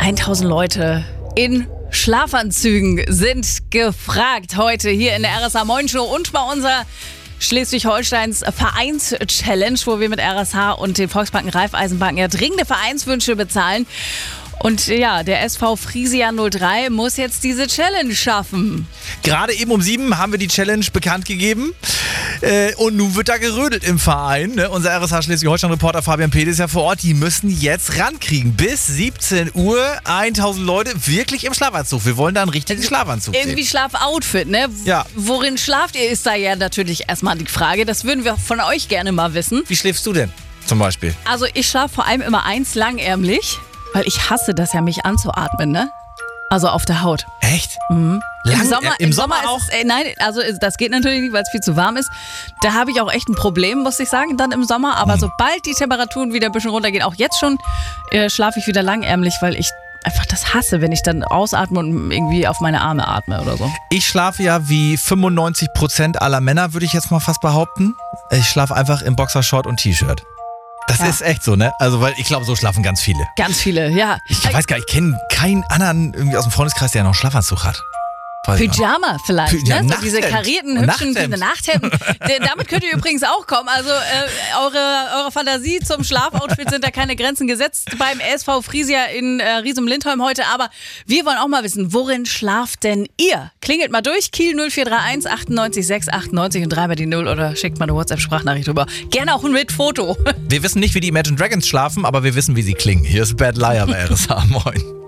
1000 Leute in Schlafanzügen sind gefragt heute hier in der RSH Moin Show und bei unserer Schleswig-Holsteins Vereins-Challenge, wo wir mit RSH und den Volksbanken Raiffeisenbanken ja dringende Vereinswünsche bezahlen. Und ja, der SV Frisia 03 muss jetzt diese Challenge schaffen. Gerade eben um 7 haben wir die Challenge bekannt gegeben. Und nun wird da gerödelt im Verein. Ne? Unser RSH Schleswig-Holstein-Reporter Fabian Pehl ist ja vor Ort. Die müssen jetzt rankriegen. Bis 17 Uhr 1000 Leute wirklich im Schlafanzug. Wir wollen da einen richtigen Schlafanzug sehen. Irgendwie Schlafoutfit, ne? Ja. Worin schlaft ihr, ist da ja natürlich erstmal die Frage. Das würden wir von euch gerne mal wissen. Wie schläfst du denn zum Beispiel? Also ich schlafe vor allem immer langärmlich, weil ich hasse das ja, mich anzuatmen, ne? Also auf der Haut. Echt? Mhm. Im Sommer auch? Ist es, nein, also das geht natürlich nicht, weil es viel zu warm ist. Da habe ich auch echt ein Problem, muss ich sagen, dann im Sommer. Aber sobald die Temperaturen wieder ein bisschen runtergehen, auch jetzt schon, schlafe ich wieder langärmlich, weil ich einfach das hasse, wenn ich dann ausatme und irgendwie auf meine Arme atme oder so. Ich schlafe ja wie 95% aller Männer, würde ich jetzt mal fast behaupten. Ich schlafe einfach im Boxershort und T-Shirt. Das ist echt so, ne? Also, weil ich glaube, so schlafen ganz viele. Ganz viele, ja. Ich weiß gar nicht, ich kenne keinen anderen irgendwie aus dem Freundeskreis, der noch einen Schlafanzug hat. Pyjama vielleicht, Ja, ne? So Nachthemd. diese karierten, hübschen Nachthemden. Damit könnt ihr übrigens auch kommen. Also eure Fantasie zum Schlafoutfit sind da keine Grenzen gesetzt beim SV Frisia in Riesum-Lindholm heute. Aber wir wollen auch mal wissen, worin schlaft denn ihr? Klingelt mal durch, Kiel 0431 98 6 98 und 3 bei die 0 oder schickt mal eine WhatsApp-Sprachnachricht rüber. Gerne auch mit Foto. Wir wissen nicht, wie die Imagine Dragons schlafen, aber wir wissen, wie sie klingen. Hier ist Bad Liar bei RSH. Moin.